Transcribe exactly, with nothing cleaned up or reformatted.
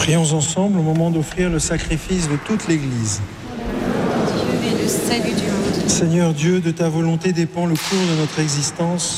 Prions ensemble au moment d'offrir le sacrifice de toute l'Église. Dieu et le salut du monde. Seigneur Dieu, de ta volonté dépend le cours de notre existence.